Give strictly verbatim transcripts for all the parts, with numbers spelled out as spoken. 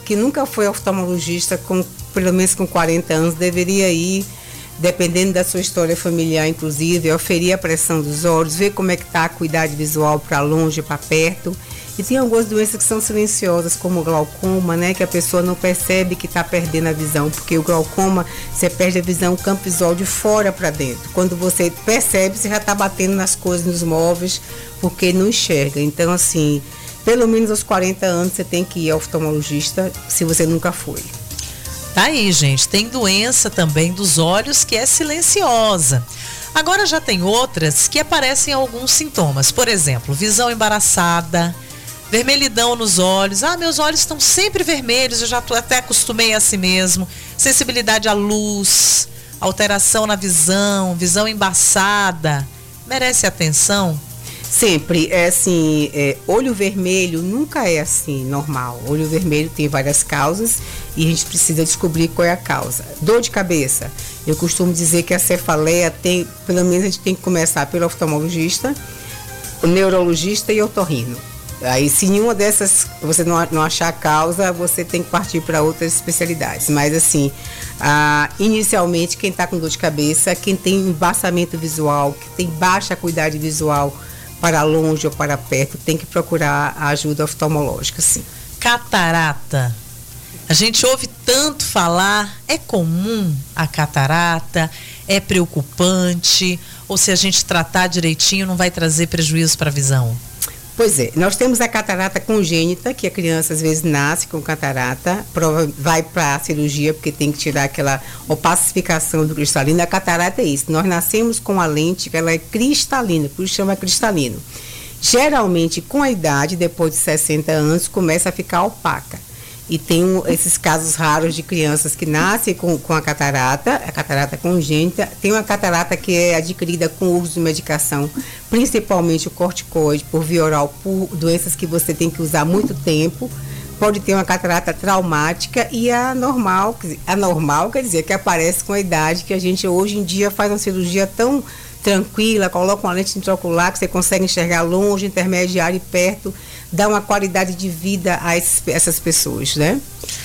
que nunca foi oftalmologista, com, pelo menos com quarenta anos, deveria ir, dependendo da sua história familiar, inclusive, aferir a pressão dos olhos, ver como é que está a acuidade visual para longe, para perto. E tem algumas doenças que são silenciosas, como o glaucoma, né? Que a pessoa não percebe que está perdendo a visão, porque o glaucoma, você perde a visão, o campo visual de fora para dentro. Quando você percebe, você já está batendo nas coisas, nos móveis, porque não enxerga. Então, assim, pelo menos aos quarenta anos você tem que ir ao oftalmologista, se você nunca foi. Tá aí, gente, tem doença também dos olhos que é silenciosa. Agora já tem outras que aparecem alguns sintomas, por exemplo, visão embaraçada, vermelhidão nos olhos. Ah, meus olhos estão sempre vermelhos, eu já tô, até acostumei a si mesmo. Sensibilidade à luz, alteração na visão, visão embaçada. Merece atenção? Sempre, é assim, é, olho vermelho nunca é assim, normal. Olho vermelho tem várias causas e a gente precisa descobrir qual é a causa. Dor de cabeça, eu costumo dizer que a cefaleia tem, pelo menos a gente tem que começar pelo oftalmologista, o neurologista e otorrino. Aí, se nenhuma dessas você não, não achar a causa, você tem que partir para outras especialidades. Mas, assim, ah, inicialmente, quem está com dor de cabeça, quem tem embaçamento visual, que tem baixa acuidade visual para longe ou para perto, tem que procurar a ajuda oftalmológica, sim. Catarata. A gente ouve tanto falar, é comum a catarata, é preocupante, ou se a gente tratar direitinho não vai trazer prejuízo para a visão? Pois é, nós temos a catarata congênita, que a criança às vezes nasce com catarata, prova, vai para a cirurgia porque tem que tirar aquela opacificação do cristalino. A catarata é isso, nós nascemos com a lente que ela é cristalina, por isso chama cristalino. Geralmente, com a idade, depois de sessenta anos, começa a ficar opaca. E tem esses casos raros de crianças que nascem com, com a catarata, a catarata congênita. Tem uma catarata que é adquirida com o uso de medicação, principalmente o corticoide, por via oral, por doenças que você tem que usar muito tempo. Pode ter uma catarata traumática e a normal, a normal quer dizer que aparece com a idade, que a gente hoje em dia faz uma cirurgia tão tranquila, coloca uma lente intraocular que você consegue enxergar longe, intermediário e perto, dá uma qualidade de vida a esses, essas pessoas, né?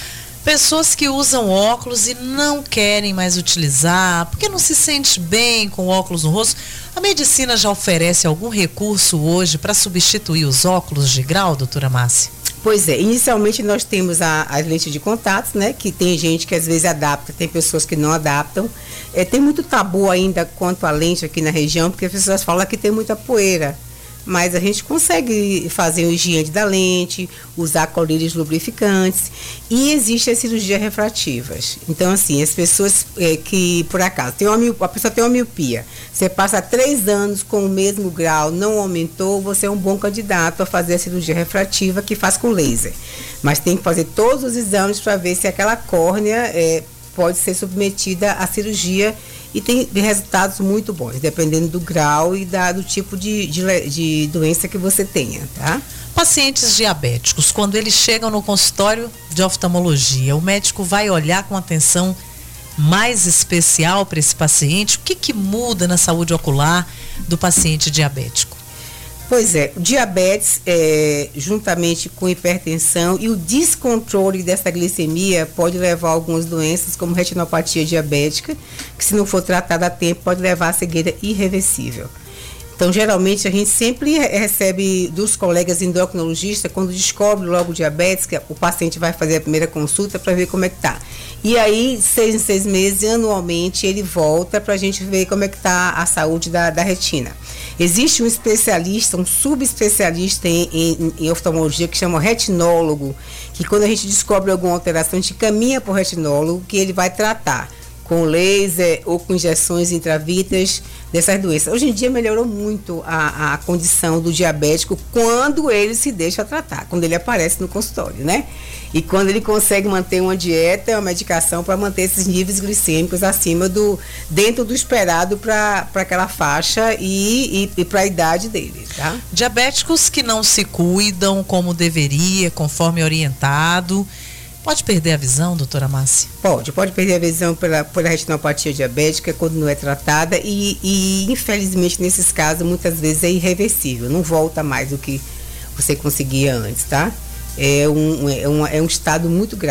Pessoas que usam óculos e não querem mais utilizar, porque não se sente bem com óculos no rosto. A medicina já oferece algum recurso hoje para substituir os óculos de grau, doutora Márcia? Pois é, inicialmente nós temos a, as lentes de contato, né, que tem gente que às vezes adapta, tem pessoas que não adaptam. É, tem muito tabu ainda quanto à lente aqui na região, porque as pessoas falam que tem muita poeira. Mas a gente consegue fazer o higiene da lente, usar colírios lubrificantes e existem as cirurgias refrativas. Então, assim, as pessoas é, que, por acaso, tem uma miopia, a pessoa tem uma miopia, você passa três anos com o mesmo grau, não aumentou, você é um bom candidato a fazer a cirurgia refrativa que faz com laser. Mas tem que fazer todos os exames para ver se aquela córnea é, pode ser submetida à cirurgia. E tem resultados muito bons, dependendo do grau e da, do tipo de, de, de doença que você tenha, tá? Pacientes diabéticos, quando eles chegam no consultório de oftalmologia, o médico vai olhar com atenção mais especial para esse paciente? O que que muda na saúde ocular do paciente diabético? Pois é, o diabetes, é, juntamente com hipertensão e o descontrole dessa glicemia pode levar a algumas doenças, como retinopatia diabética, que se não for tratada a tempo pode levar a cegueira irreversível. Então, geralmente, a gente sempre recebe dos colegas endocrinologistas, quando descobre logo o diabetes, que o paciente vai fazer a primeira consulta para ver como é que está. E aí, seis em seis meses, anualmente, ele volta para a gente ver como é que está a saúde da, da retina. Existe um especialista, um subespecialista em, em, em oftalmologia que chama retinólogo, que quando a gente descobre alguma alteração, a gente caminha para o retinólogo, que ele vai tratar com laser ou com injeções intravítreas dessas doenças. Hoje em dia melhorou muito a, a condição do diabético quando ele se deixa tratar, quando ele aparece no consultório, né? E quando ele consegue manter uma dieta, uma medicação para manter esses níveis glicêmicos acima do, dentro do esperado para aquela faixa e, e, e para a idade dele, tá? Diabéticos que não se cuidam como deveria, conforme orientado, pode perder a visão, doutora Márcia? Pode, pode perder a visão pela, pela retinopatia diabética quando não é tratada e, e, infelizmente, nesses casos, muitas vezes é irreversível, não volta mais do que você conseguia antes, tá? É um, é um, é um estado muito grave.